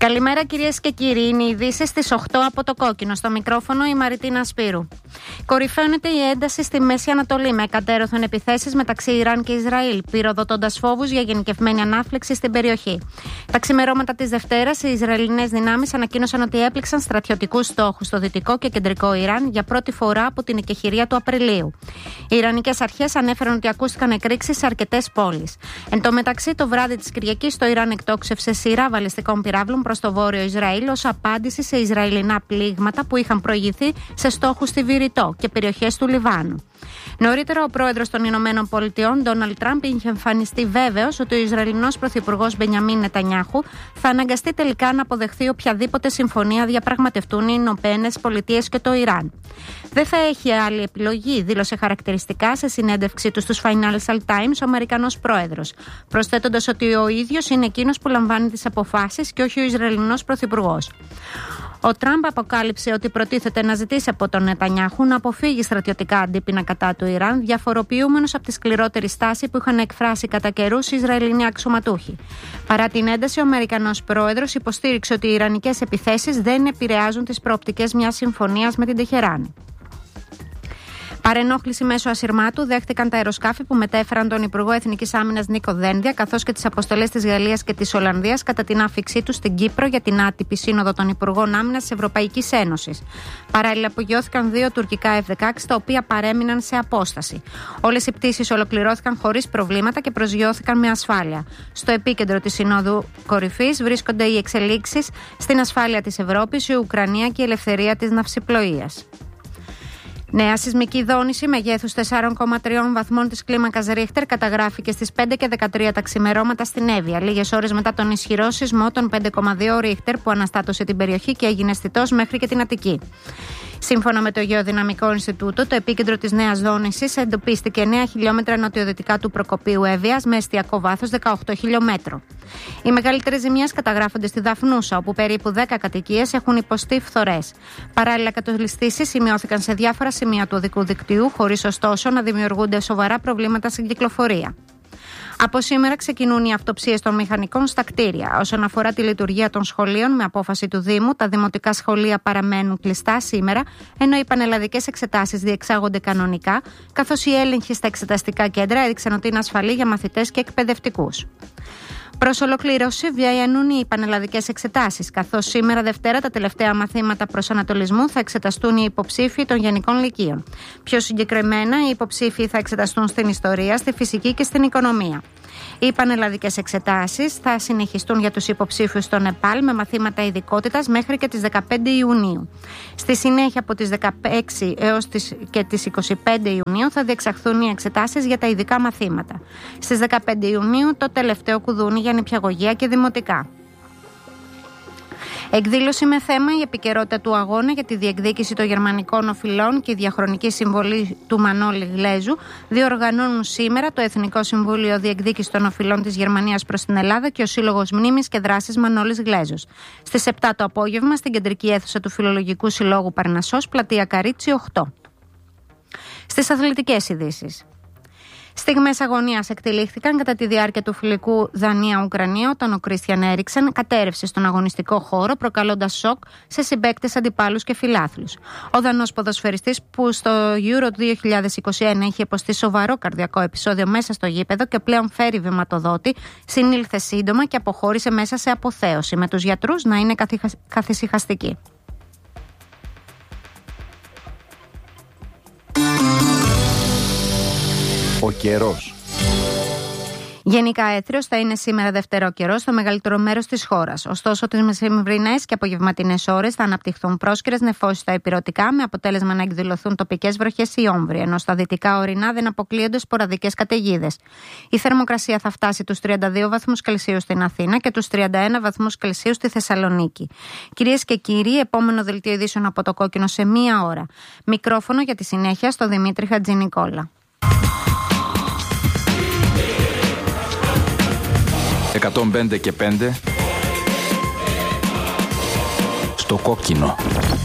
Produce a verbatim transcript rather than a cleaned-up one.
Καλημέρα κυρίες και κύριοι, είναι οι ειδήσεις στις οκτώ από το Κόκκινο. Στο μικρόφωνο η Μαριτίνα Σπύρου. Κορυφαίνεται η ένταση στη Μέση Ανατολή με εκατέρωθεν επιθέσεις μεταξύ Ιράν και Ισραήλ, πυροδοτώντας φόβους για γενικευμένη ανάφλεξη στην περιοχή. Τα ξημερώματα της Δευτέρας, οι Ισραηλινές δυνάμεις ανακοίνωσαν ότι έπληξαν στρατιωτικούς στόχους στο δυτικό και κεντρικό Ιράν για πρώτη φορά από την εκεχηρία του Απριλίου. Οι Ιρανικές αρχές ανέφεραν ότι ακούστηκαν εκρήξεις σε αρκετές πόλεις. Εν τω μεταξύ, το βράδυ της Κυριακής, το Ιράν εκτόξευσε σειρά βαλιστικών πυράβλων προς το βόρειο Ισραήλ ως απάντηση σε Ισραηλινά πλήγματα που είχαν προηγηθεί σε στόχους στη Βηρητό και περιοχές του Λιβάνου. Νωρίτερα, ο πρόεδρος των Ηνωμένων Πολιτειών, Ντόναλντ Τραμπ, είχε εμφανιστεί βέβαιος ότι ο Ισραηλινός πρωθυπουργός Μπενιαμίν Νετανιάχου θα αναγκαστεί τελικά να αποδεχθεί οποιαδήποτε συμφωνία διαπραγματευτούν οι Ηνωμένες Πολιτείες και το Ιράν. Δεν θα έχει άλλη επιλογή, δήλωσε χαρακτηριστικά σε συνέντευξή του στους Financial Times ο Αμερικανός πρόεδρος, προσθέτοντας ότι ο ίδιος είναι εκείνος που λαμβάνει τις αποφάσεις και όχι ο Ισραηλινός πρωθυπουργός. Ο Τραμπ αποκάλυψε ότι προτίθεται να ζητήσει από τον Νετανιάχου να αποφύγει στρατιωτικά αντίπεινα κατά του Ιράν, διαφοροποιούμενος από τη σκληρότερη στάση που είχαν εκφράσει κατά καιρούς οι Ισραηλινοί αξιωματούχοι. Παρά την ένταση, ο Αμερικανός πρόεδρος υποστήριξε ότι οι Ιρανικές επιθέσεις δεν επηρεάζουν τις προοπτικές μιας συμφωνίας με την Τεχεράνη. Παρενόχληση μέσω ασυρμάτου δέχτηκαν τα αεροσκάφη που μετέφεραν τον Υπουργό Εθνικής Άμυνας Νίκο Δένδια, καθώς και τις αποστολές της Γαλλίας και της Ολλανδίας κατά την άφιξή του στην Κύπρο για την άτυπη σύνοδο των Υπουργών Άμυνας της Ευρωπαϊκής Ένωσης. Παράλληλα, απογειώθηκαν δύο τουρκικά εφ δεκαέξι, τα οποία παρέμειναν σε απόσταση. Όλες οι πτήσεις ολοκληρώθηκαν χωρίς προβλήματα και προσγειώθηκαν με ασφάλεια. Στο επίκεντρο της Συνόδου Κορυφής βρίσκονται οι εξελίξεις στην ασφάλεια της Ευρώπης, η Ουκρανία και η ελευθερία της ναυσιπλοείας. Νέα σεισμική δόνηση μεγέθους τεσσάρων κόμμα τρία βαθμών της κλίμακας Ρίχτερ καταγράφηκε στις πέντε και δεκατρία τα ξημερώματα στην Εύβοια, λίγες ώρες μετά τον ισχυρό σεισμό των πέντε κόμμα δύο Ρίχτερ που αναστάτωσε την περιοχή και έγινε αισθητός μέχρι και την Αττική. Σύμφωνα με το Γεωδυναμικό Ινστιτούτο, το επίκεντρο της νέας δόνησης εντοπίστηκε εννέα χιλιόμετρα νοτιοδυτικά του Προκοπίου Εύβοιας με εστιακό βάθος δεκαοκτώ χιλιόμετρων. Οι μεγαλύτερες ζημιές καταγράφονται στη Δαφνούσα, όπου περίπου δέκα κατοικίες έχουν υποστεί φθορές. Παράλληλα, κατολιστήσεις σημειώθηκαν σε διάφορα σημεία του οδικού δικτύου, χωρίς ωστόσο να δημιουργούνται σοβαρά προβλήματα στην κυκλοφορία. Από σήμερα ξεκινούν οι αυτοψίες των μηχανικών στα κτίρια. Όσον αφορά τη λειτουργία των σχολείων, με απόφαση του Δήμου, τα δημοτικά σχολεία παραμένουν κλειστά σήμερα, ενώ οι πανελλαδικές εξετάσεις διεξάγονται κανονικά, καθώς οι έλεγχοι στα εξεταστικά κέντρα έδειξαν ότι είναι ασφαλή για μαθητές και εκπαιδευτικούς. Προς ολοκλήρωση βγαίνουν οι πανελλαδικές εξετάσεις, καθώς σήμερα Δευτέρα τα τελευταία μαθήματα προσανατολισμού θα εξεταστούν οι υποψήφοι των γενικών λυκείων. Πιο συγκεκριμένα, οι υποψήφοι θα εξεταστούν στην ιστορία, στη φυσική και στην οικονομία. Οι πανελλαδικές εξετάσεις θα συνεχιστούν για τους υποψήφιους στο Νεπάλ με μαθήματα ειδικότητας μέχρι και τις δεκαπέντε Ιουνίου. Στη συνέχεια, από τις δεκαέξι έως τις και τις είκοσι πέντε Ιουνίου θα διεξαχθούν οι εξετάσεις για τα ειδικά μαθήματα. Στις δεκαπέντε Ιουνίου το τελευταίο κουδούνι για νηπιαγωγεία και δημοτικά. Εκδήλωση με θέμα η επικαιρότητα του αγώνα για τη διεκδίκηση των γερμανικών οφειλών και η διαχρονική συμβολή του Μανώλη Γλέζου διοργανώνουν σήμερα το Εθνικό Συμβούλιο Διεκδίκησης των Οφειλών της Γερμανίας προς την Ελλάδα και ο Σύλλογος Μνήμης και Δράσης Μανώλης Γλέζος. Στις επτά το απόγευμα στην κεντρική αίθουσα του Φιλολογικού Συλλόγου Παρνασσός, πλατεία Καρίτσι οκτώ. Στις αθλητικές ειδήσεις. Στιγμές αγωνίας εκτελήχθηκαν κατά τη διάρκεια του φιλικού Δανία-Ουκρανία, όταν ο Κρίστιαν Έριξεν κατέρευσε στον αγωνιστικό χώρο, προκαλώντας σοκ σε συμπαίκτες, αντιπάλους και φιλάθλους. Ο Δανός ποδοσφαιριστής, που στο Euro δύο χιλιάδες είκοσι ένα είχε υποστεί σοβαρό καρδιακό επεισόδιο μέσα στο γήπεδο και πλέον φέρει βηματοδότη, συνήλθε σύντομα και αποχώρησε μέσα σε αποθέωση, με τους γιατρούς να είναι καθησυχαστικοί. Ο καιρός. Γενικά έθριος θα είναι σήμερα δευτερό καιρό στο μεγαλύτερο μέρος της χώρας. Ωστόσο, τις μεσημβρινές και απογευματινές ώρες θα αναπτυχθούν πρόσκαιρες νεφώσεις στα ηπειρωτικά, με αποτέλεσμα να εκδηλωθούν τοπικές βροχές ή όμβροι, ενώ στα δυτικά ορεινά δεν αποκλείονται σποραδικές καταιγίδες. Η θερμοκρασία θα φτάσει τους τριάντα δύο βαθμούς Κελσίου στην Αθήνα και τους τριάντα ένα βαθμούς Κελσίου στη Θεσσαλονίκη. Κυρίες και κύριοι, επόμενο δελτίο ειδήσεων από το Κόκκινο σε μία ώρα. Μικρόφωνο για τη συνέχεια στο Δημήτρη Χατζηνικόλα. εκατόν πέντε και πέντε στο Κόκκινο.